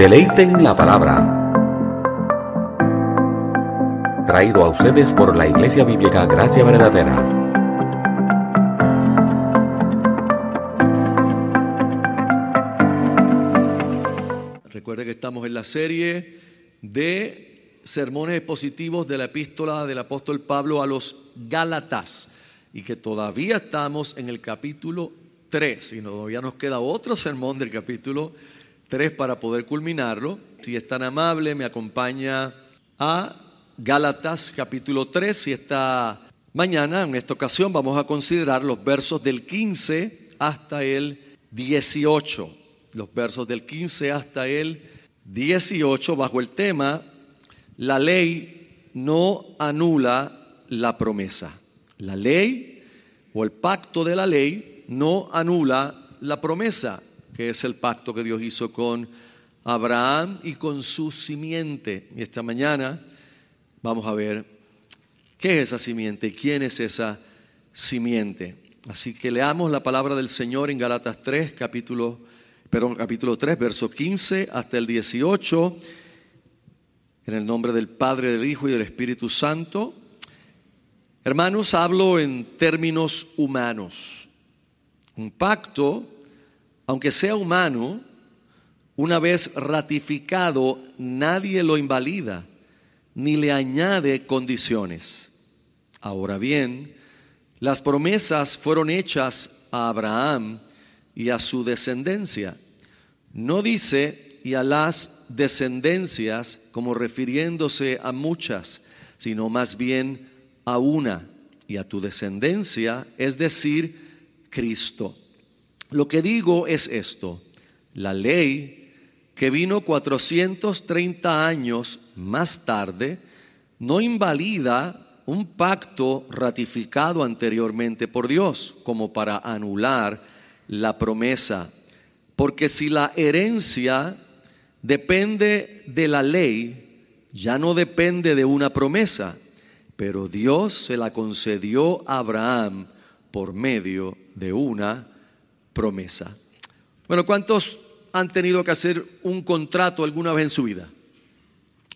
Deleiten la palabra. Traído a ustedes por la Iglesia Bíblica Gracia Verdadera. Recuerde que estamos en la serie de sermones expositivos de la epístola del apóstol Pablo a los Gálatas y que todavía estamos en el capítulo 3 y todavía nos queda otro sermón del capítulo 3 para poder culminarlo. Si es tan amable, me acompaña a Gálatas capítulo 3 y esta mañana, en esta ocasión, vamos a considerar los versos del 15 hasta el 18. Los versos del 15 hasta el 18 bajo el tema: la ley no anula la promesa. La ley o el pacto de la ley no anula la promesa, que es el pacto que Dios hizo con Abraham y con su simiente. Y esta mañana vamos a ver qué es esa simiente y quién es esa simiente. Así que leamos la palabra del Señor en Gálatas 3, capítulo 3, verso 15 hasta el 18, en el nombre del Padre, del Hijo y del Espíritu Santo. Hermanos, hablo en términos humanos. Un pacto, aunque sea humano, una vez ratificado, nadie lo invalida ni le añade condiciones. Ahora bien, las promesas fueron hechas a Abraham y a su descendencia. No dice y a las descendencias como refiriéndose a muchas, sino más bien a una, y a tu descendencia, es decir, Cristo. Lo que digo es esto: la ley, que vino 430 años más tarde, no invalida un pacto ratificado anteriormente por Dios como para anular la promesa. Porque si la herencia depende de la ley, ya no depende de una promesa, pero Dios se la concedió a Abraham por medio de una promesa. Bueno, ¿cuántos han tenido que hacer un contrato alguna vez en su vida?